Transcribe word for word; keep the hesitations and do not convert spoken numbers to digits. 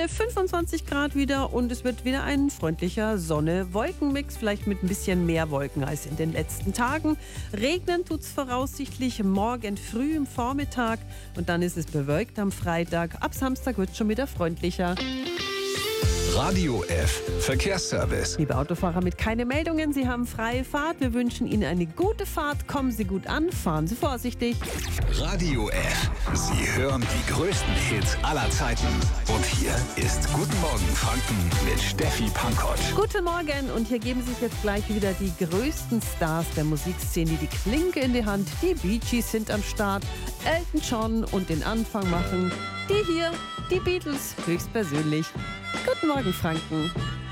Mittlerweile fünfundzwanzig Grad wieder und es wird wieder ein freundlicher Sonne-Wolken-Mix, vielleicht mit ein bisschen mehr Wolken als in den letzten Tagen. Regnen tut's voraussichtlich morgen früh im Vormittag und dann ist es bewölkt am Freitag. Ab Samstag wird es schon wieder freundlicher. Radio F Verkehrsservice. Liebe Autofahrer mit keine Meldungen, Sie haben freie Fahrt. Wir wünschen Ihnen eine gute Fahrt. Kommen Sie gut an, fahren Sie vorsichtig. Radio F. Sie hören die größten Hits aller Zeiten. Und hier ist Guten Morgen Franken mit Steffi Pankoć. Guten Morgen und hier geben sich jetzt gleich wieder die größten Stars der Musikszene die Klinke in die Hand. Die Bee Gees sind am Start, Elton John und den Anfang machen die hier, die Beatles höchstpersönlich. Guten Morgen Franken.